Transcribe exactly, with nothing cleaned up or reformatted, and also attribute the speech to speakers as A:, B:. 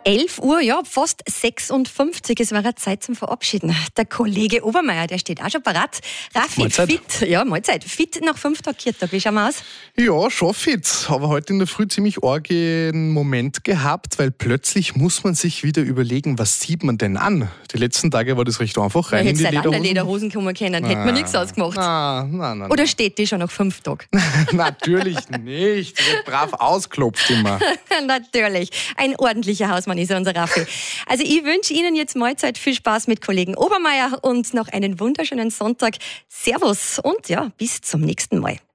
A: elf Uhr, ja, fast sechsundfünfzig. Es war eine Zeit zum Verabschieden. Der Kollege Obermeier, der steht auch schon parat. Raffi,
B: Mahlzeit.
A: fit. Ja, Mahlzeit. Fit nach fünf Tagen Kirtag. Wie schauen wir aus?
B: Ja, schon fit. Aber heute in der Früh ziemlich argen Moment gehabt, weil plötzlich muss man sich wieder überlegen, was zieht man denn an? Die letzten Tage war das recht einfach. Rein
A: Ja,
B: in die
A: hätte es
B: Lederhosen.
A: Lederhosen kommen können. Hätte man nichts ausgemacht.
B: Nein, nein, nein.
A: Oder steht die schon nach fünf Tagen?
B: Natürlich nicht. Wird brav ausklopft immer.
A: Natürlich. Ein ordentlicher Hausmann ist er, unser Raffi. Also ich wünsche Ihnen jetzt Mahlzeit, viel Spaß mit Kollegen Obermeier und noch einen wunderschönen Sonntag. Servus und ja, bis zum nächsten Mal.